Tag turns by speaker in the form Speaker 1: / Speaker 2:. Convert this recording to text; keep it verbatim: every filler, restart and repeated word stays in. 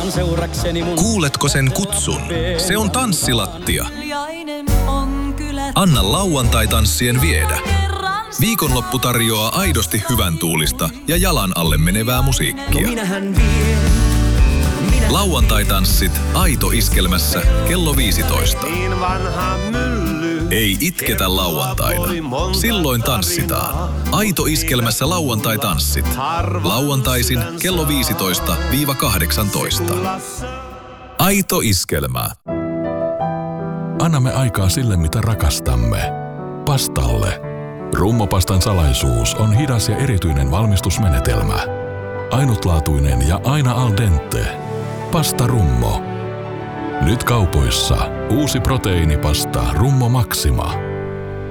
Speaker 1: otan seurakseni mun...
Speaker 2: Kuuletko sen kutsun? Se on tanssilattia. Anna lauantai-tanssien viedä. Viikonloppu tarjoaa aidosti hyvän tuulista ja jalan alle menevää musiikkia. Lauantai-tanssit Aito Iskelmässä kello viisitoista. Ei itketä lauantaina. Silloin tanssitaan. Aito Iskelmässä lauantai-tanssit. Lauantaisin kello viisitoista kahdeksantoista. Aito Iskelmä.
Speaker 3: Annamme aikaa sille, mitä rakastamme. Pastalle. Rummopastan salaisuus on hidas ja erityinen valmistusmenetelmä. Ainutlaatuinen ja aina al dente. Pasta Rummo. Nyt kaupoissa uusi proteiinipasta Rummo Maxima.